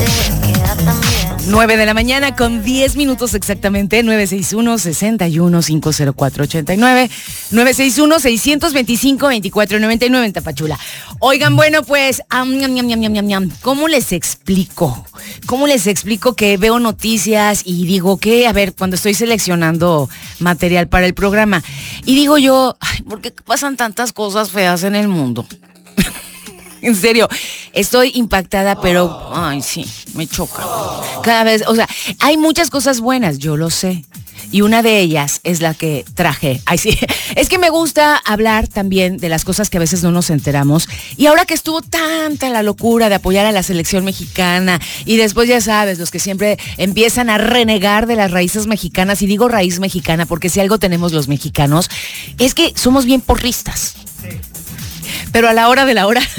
9 de la mañana con 10 minutos exactamente, 961-61-504-89, 961-625-2499 en Tapachula. Oigan, bueno, pues, ¿cómo les explico? ¿Cómo les explico que veo noticias y digo que, a ver, cuando estoy seleccionando material para el programa, y digo yo, ay, ¿por qué pasan tantas cosas feas en el mundo? En serio, estoy impactada, pero, ay, sí, me choca. Cada vez, o sea, hay muchas cosas buenas, yo lo sé. Y una de ellas es la que traje. Ay, sí. Es que me gusta hablar también de las cosas que a veces no nos enteramos. Y ahora que estuvo tanta la locura de apoyar a la selección mexicana, y después ya sabes, los que siempre empiezan a renegar de las raíces mexicanas, y digo raíz mexicana porque si algo tenemos los mexicanos, es que somos bien porristas. Sí. Pero a la hora de la hora.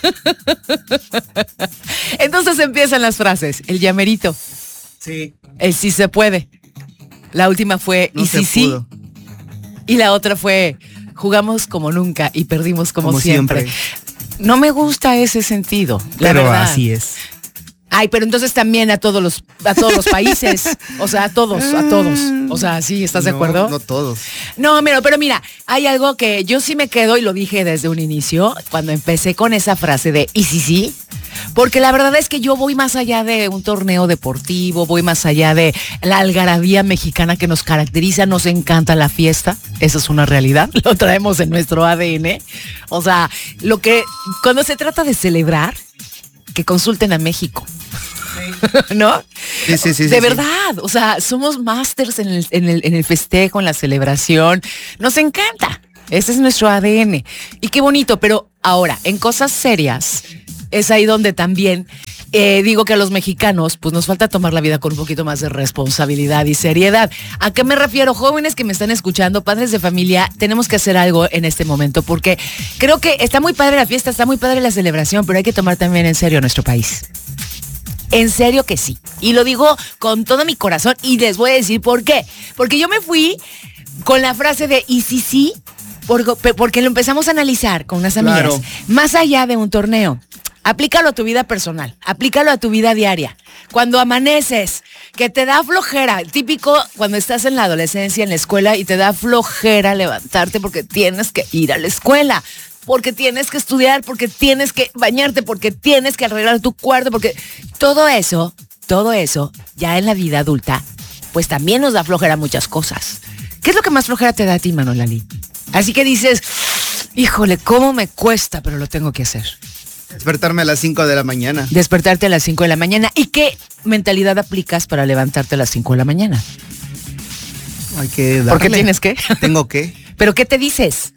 Entonces empiezan las frases. El llamerito. Sí. El sí se puede. La última fue no y sí sí. Y la otra fue jugamos como nunca y perdimos como siempre. No me gusta ese sentido. Pero verdad. Así es. Ay, pero entonces también a todos los países, o sea, a todos. O sea, ¿sí estás de acuerdo? No todos. No, pero mira, hay algo que yo sí me quedo y lo dije desde un inicio, cuando empecé con esa frase de ¿y sí sí? Porque la verdad es que yo voy más allá de un torneo deportivo, voy más allá de la algarabía mexicana que nos caracteriza, nos encanta la fiesta, eso es una realidad, lo traemos en nuestro ADN. O sea, cuando se trata de celebrar, que consulten a México. ¿No? Sí. De verdad, o sea, somos masters en el festejo, en la celebración. Nos encanta. Ese es nuestro ADN. Y qué bonito, pero ahora, en cosas serias, es ahí donde también digo que a los mexicanos, pues nos falta tomar la vida con un poquito más de responsabilidad y seriedad. ¿A qué me refiero? Jóvenes que me están escuchando, padres de familia, tenemos que hacer algo en este momento, porque creo que está muy padre la fiesta, está muy padre la celebración, pero hay que tomar también en serio a nuestro país. En serio que sí. Y lo digo con todo mi corazón y les voy a decir por qué. Porque yo me fui con la frase de y sí sí, porque lo empezamos a analizar con unas amigas. Claro. Más allá de un torneo. Aplícalo a tu vida personal, aplícalo a tu vida diaria. Cuando amaneces, que te da flojera, típico cuando estás en la adolescencia, en la escuela, y te da flojera levantarte porque tienes que ir a la escuela, porque tienes que estudiar, porque tienes que bañarte, porque tienes que arreglar tu cuarto, porque todo eso, ya en la vida adulta, pues también nos da flojera muchas cosas. ¿Qué es lo que más flojera te da a ti, Manolali? Así que dices, híjole, cómo me cuesta, pero lo tengo que hacer. Despertarme a las 5 de la mañana. Despertarte a las 5 de la mañana. ¿Y qué mentalidad aplicas para levantarte a las 5 de la mañana? Hay que darle. ¿Por qué tienes que? Tengo que. ¿Pero qué te dices?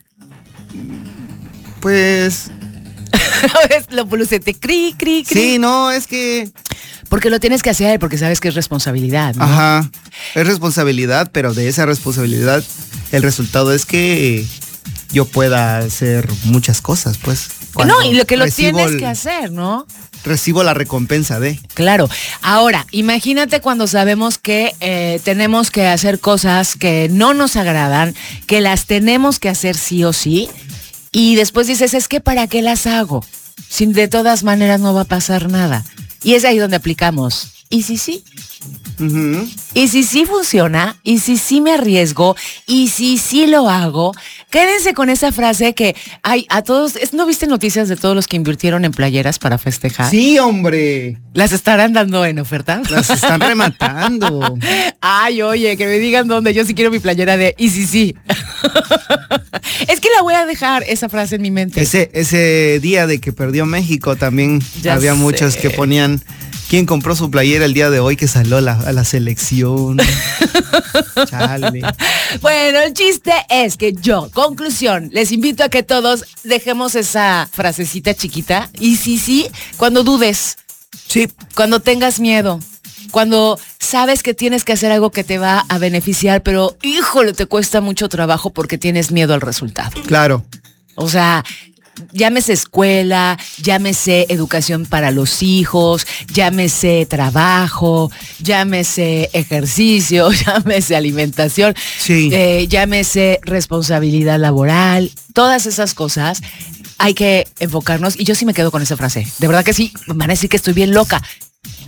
Pues... Lo pulucete, cri. Sí, no, es que... Porque lo tienes que hacer, porque sabes que es responsabilidad, ¿no? Ajá, es responsabilidad, pero de esa responsabilidad el resultado es que yo pueda hacer muchas cosas, pues. No, y lo que lo tienes que hacer, ¿no? Recibo la recompensa de. Claro. Ahora, imagínate cuando sabemos que tenemos que hacer cosas que no nos agradan, que las tenemos que hacer sí o sí, y después dices, es que ¿para qué las hago? Si de todas maneras no va a pasar nada. Y es ahí donde aplicamos. ¿Y si sí? Uh-huh. Y si sí funciona, y si sí me arriesgo, y si sí lo hago, quédense con esa frase que hay a todos. ¿No viste noticias de todos los que invirtieron en playeras para festejar? Sí, hombre. ¿Las estarán dando en oferta? Las están rematando. Ay, oye, que me digan dónde. Yo sí quiero mi playera de y si sí. Es que la voy a dejar esa frase en mi mente. Ese día de que perdió México también ya había sé. Muchos que ponían quién compró su playera el día de hoy que salió a la selección. Chale. Bueno, el chiste es que conclusión, les invito a que todos dejemos esa frasecita chiquita y sí, cuando dudes, Sí. cuando tengas miedo, cuando sabes que tienes que hacer algo que te va a beneficiar, pero híjole, te cuesta mucho trabajo porque tienes miedo al resultado. Claro. O sea, llámese escuela, llámese educación para los hijos, llámese trabajo, llámese ejercicio, llámese alimentación, Sí. llámese responsabilidad laboral, todas esas cosas hay que enfocarnos y yo sí me quedo con esa frase. De verdad que sí, me van a decir que estoy bien loca.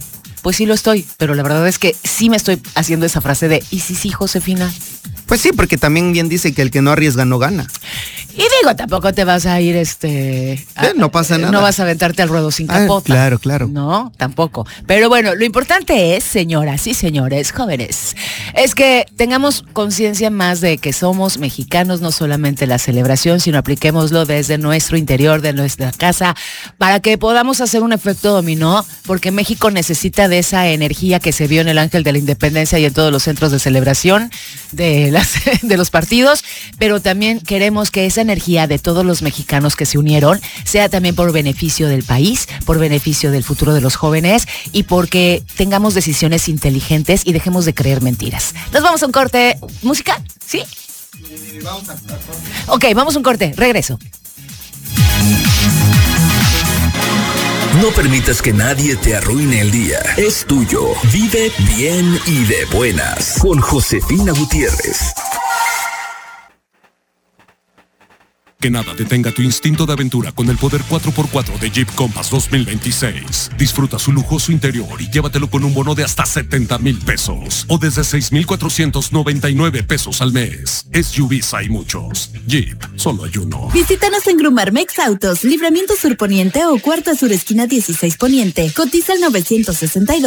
pues sí lo estoy, pero la verdad es que sí me estoy haciendo esa frase de, ¿y sí, Josefina? Pues sí, porque también bien dice que el que no arriesga no gana. Y digo, tampoco te vas a ir, no pasa nada. No vas a aventarte al ruedo sin capota. Claro. No, tampoco. Pero bueno, lo importante es, señoras y señores, jóvenes, es que tengamos conciencia más de que somos mexicanos, no solamente la celebración, sino apliquémoslo desde nuestro interior, de nuestra casa, para que podamos hacer un efecto dominó, porque México necesita de esa energía que se vio en el Ángel de la Independencia y en todos los centros de celebración de los partidos, pero también queremos que esa energía de todos los mexicanos que se unieron sea también por beneficio del país, por beneficio del futuro de los jóvenes y porque tengamos decisiones inteligentes y dejemos de creer mentiras. Nos vamos a un corte musical, ¿sí? Ok, vamos a un corte, regreso. No permitas que nadie te arruine el día. Es tuyo. Vive bien y de buenas. Con Josefina Gutiérrez. Que nada detenga tu instinto de aventura con el poder 4x4 de Jeep Compass 2026. Disfruta su lujoso interior y llévatelo con un bono de hasta 70,000 pesos o desde 6,499 pesos al mes. SUVs hay muchos. Jeep, solo hay uno. Visítanos en Grumarmex Autos, Libramiento Sur Poniente o Cuarta Sur Esquina 16 Poniente. Cotiza el 962.